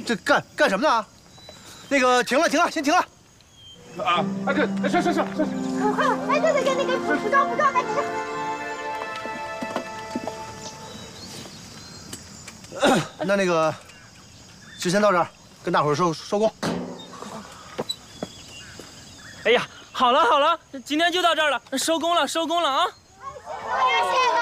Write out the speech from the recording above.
这干什么呢？那个停了，先停了。 啊！哎，对，是， 快！哎，对，那个服装，来， 那个，就先到这儿，跟大伙儿收工。 哎呀，好了，今天就到这儿了，收工了啊！ 哎呀，谢谢